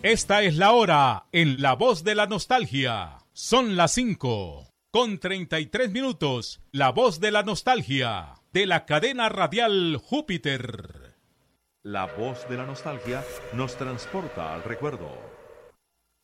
Esta es la hora en La Voz de la Nostalgia. Son las 5:33. La Voz de la Nostalgia, de la cadena radial Júpiter. La Voz de la Nostalgia nos transporta al recuerdo.